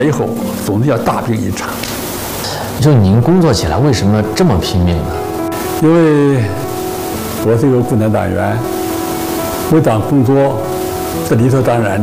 以后总是要大病一场。 就您工作起来为什么这么拼命呢？ 因为我是一个共产党员，为党工作，这理所当然。